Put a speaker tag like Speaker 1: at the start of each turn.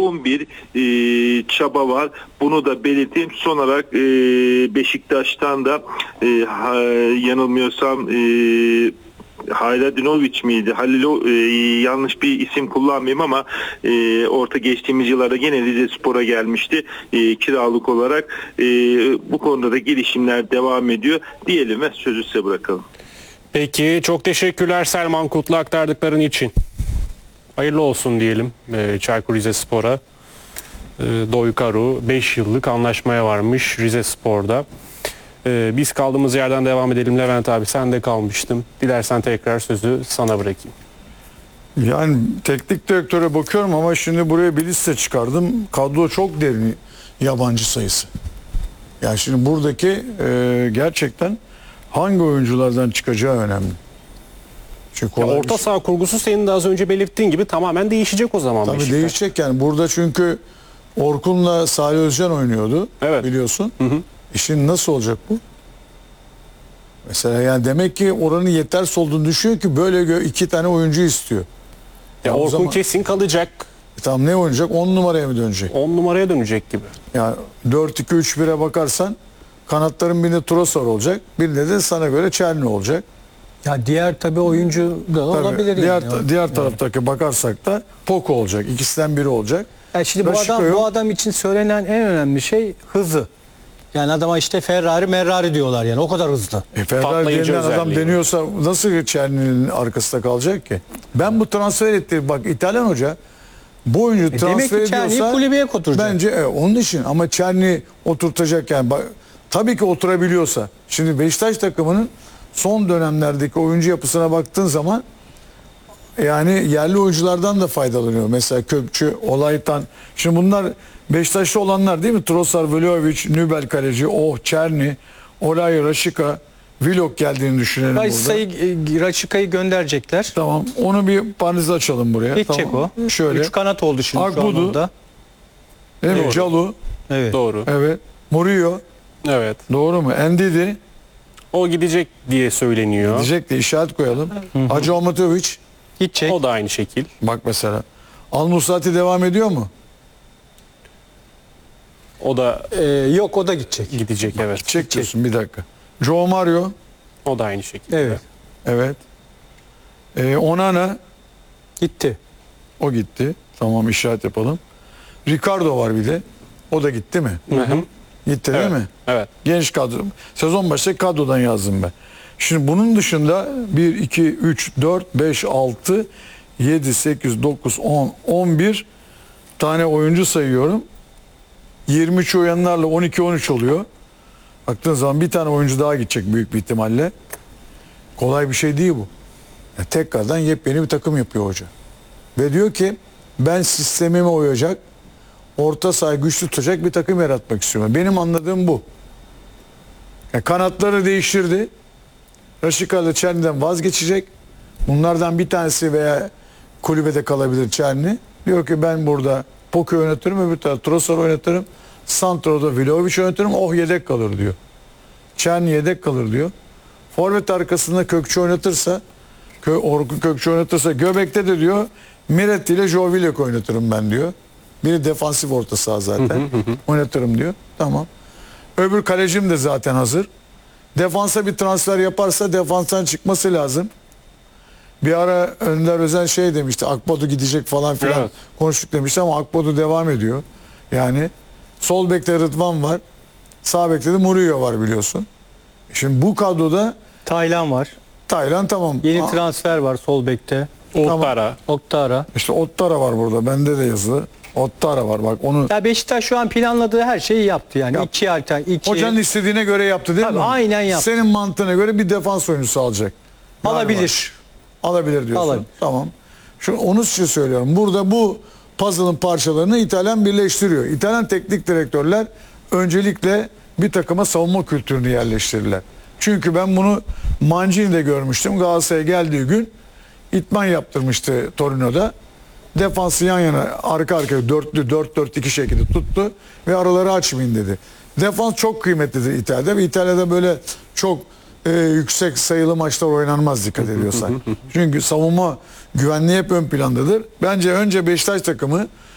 Speaker 1: yoğun bir çaba var. Bunu da belirteyim. Son olarak Beşiktaş'tan da yanılmıyorsam Hayradinovic miydi? Yanlış bir isim kullanmayayım ama orta geçtiğimiz yıllarda gene Rizespor'a gelmişti kiralık olarak. Bu konuda da gelişimler devam ediyor diyelim ve sözü size bırakalım.
Speaker 2: Peki, çok teşekkürler Selman Kutlu aktardıkların için. Hayırlı olsun diyelim Çaykur Rizespor'a. Doykaru 5 yıllık anlaşmaya varmış Rizespor'da. Biz kaldığımız yerden devam edelim. Levent abi, sen de kalmıştın. Dilersen tekrar sözü sana bırakayım.
Speaker 3: Yani teknik direktöre bakıyorum ama şimdi buraya bir liste çıkardım. Kadro çok derin, yabancı sayısı. Yani şimdi buradaki gerçekten hangi oyunculardan çıkacağı önemli. Çünkü
Speaker 2: orta saha kurgusu senin de az önce belirttiğin gibi tamamen değişecek o zaman.
Speaker 3: Tabii
Speaker 2: Beşiktaş.
Speaker 3: değişecek yani. Burada çünkü Orkun'la Salih Özcan oynuyordu. Evet. Biliyorsun. Hı hı. Şimdi nasıl olacak bu? Mesela yani demek ki oranın yetersiz olduğunu düşünüyor ki böyle 2 tane oyuncu istiyor.
Speaker 2: Ya Orkun zaman, kesin kalacak.
Speaker 3: Tamam, ne oynayacak? 10 numaraya mı dönecek?
Speaker 2: 10 numaraya dönecek gibi.
Speaker 3: Yani 4-2-3-1'e bakarsan kanatların birinde Trossard olacak. Birinde de sana göre Çerni olacak.
Speaker 4: Ya diğer tabii oyuncu da olabilir.
Speaker 3: Diğer taraftaki bakarsak da Poco olacak. İkisinden biri olacak.
Speaker 4: Yani şimdi bu adam için söylenen en önemli şey hızı. Yani adama işte Ferrari diyorlar yani, o kadar hızlı.
Speaker 3: Ferrari denilen adam deniyorsa nasıl Çerni'nin arkasında kalacak ki? Ben bu transfer ettiğim, bak İtalyan hoca bu oyuncu transfer ediyorsa
Speaker 4: kulübeye oturacak.
Speaker 3: Bence onun için, ama Çerni oturtacak yani. Tabii ki oturabiliyorsa. Şimdi Beşiktaş takımının son dönemlerdeki oyuncu yapısına baktığın zaman yani yerli oyunculardan da faydalanıyor. Mesela Kökçü, Olaytan. Şimdi bunlar Beşiktaşlı olanlar değil mi? Trossard, Vlahovic, Nübel kaleci, Çerni, Olay, Raşika, Vlog geldiğini düşünelim burada.
Speaker 4: Raşika'yı gönderecekler.
Speaker 3: Tamam. Onu bir parantez açalım buraya.
Speaker 4: Gidecek
Speaker 3: tamam.
Speaker 4: o.
Speaker 3: Şöyle.
Speaker 4: 3 kanat oldu şimdi
Speaker 3: Akbudu,
Speaker 4: şu anda.
Speaker 3: Değil mi? Calu.
Speaker 4: Evet.
Speaker 2: Doğru.
Speaker 3: Evet. Murillo.
Speaker 2: Evet.
Speaker 3: Doğru mu? Endidi.
Speaker 2: O gidecek diye söyleniyor.
Speaker 3: Gidecek de işaret koyalım. Hacı Omatovic.
Speaker 4: Gidecek.
Speaker 2: O da aynı şekil.
Speaker 3: Bak mesela. Al Musrati devam ediyor mu?
Speaker 2: O da
Speaker 4: yok, o da gidecek.
Speaker 2: Gidecek, evet.
Speaker 3: Gidecek diyorsun, bir dakika. Joe Mario.
Speaker 2: O da aynı şekil.
Speaker 4: Evet.
Speaker 3: Evet. Onana.
Speaker 4: Gitti.
Speaker 3: O gitti. Tamam, işaret yapalım. Ricardo var bir de. O da gitti mi?
Speaker 2: Hı hı.
Speaker 3: Gitti değil mi?
Speaker 2: Evet.
Speaker 3: Genç kadro. Sezon başı kadrodan yazdım ben. Şimdi bunun dışında 1, 2, 3, 4, 5, 6, 7, 8, 9, 10, 11 tane oyuncu sayıyorum. 23 oyanlarla 12-13 oluyor. Baktığın zaman bir tane oyuncu daha gidecek büyük bir ihtimalle. Kolay bir şey değil bu. Yani tekrardan yepyeni bir takım yapıyor hoca. Ve diyor ki ben sistemime uyacak, orta sahayı güçlü tutacak bir takım yaratmak istiyorum. Benim anladığım bu. Yani kanatları değiştirdi. Raşika ile Çerni'den vazgeçecek. Bunlardan bir tanesi veya kulübede kalabilir Çerni. Diyor ki ben burada Poco oynatırım, öbür tarafta Trossard oynatırım. Santro'da Vlahovic oynatırım. Yedek kalır diyor. Çerni yedek kalır diyor. Forvet arkasında Kökçü oynatırsa, Orkun Kökçü oynatırsa, göbekte de diyor Miretti ile Joe Villok oynatırım ben diyor. Biri defansif orta saha zaten. Oynatırım diyor. Tamam. Öbür kalecim de zaten hazır. Defansa bir transfer yaparsa defanstan çıkması lazım. Bir ara Önder Özen şey demişti, Akbodu gidecek falan filan, evet, konuştuk demişti ama Akbodu devam ediyor. Yani sol bekte Rıdvan var. Sağ bekte de Murillo var biliyorsun. Şimdi bu kadroda
Speaker 4: Taylan var.
Speaker 3: Taylan tamam.
Speaker 4: Yeni transfer var sol bekte. Ottara.
Speaker 3: İşte Ottara var burada. Bende de yazılı. Ottara var bak onu.
Speaker 4: Ya Beşiktaş şu an planladığı her şeyi yaptı yani.
Speaker 3: Hocanın istediğine göre yaptı değil mi?
Speaker 4: Aynen yaptı.
Speaker 3: Senin mantığına göre bir defans oyuncusu alacak.
Speaker 4: Alabilir.
Speaker 3: Alabilir diyorsun. Tamam. Onun için söylüyorum. Burada bu puzzle'ın parçalarını İtalyan birleştiriyor. İtalyan teknik direktörler öncelikle bir takıma savunma kültürünü yerleştirirler. Çünkü ben bunu Mancini'de görmüştüm. Galatasaray'a geldiği gün itman yaptırmıştı Torino'da. Defansı yan yana arka arkaya dörtlü 4-4-2 şekilde tuttu ve araları açmayın dedi. Defans çok kıymetlidir İtalya'da ve İtalya'da böyle çok yüksek sayılı maçlar oynanmaz dikkat ediyorsan. Çünkü savunma güvenliği hep ön plandadır. Bence önce Beşiktaş takımı